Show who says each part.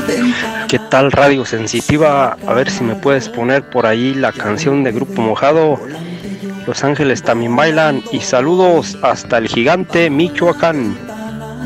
Speaker 1: ¿Qué tal, Radio Sensitiva? A ver si me puedes poner por ahí la canción de Grupo Mojado. Los Ángeles también bailan. Y saludos hasta el Gigante, Michoacán.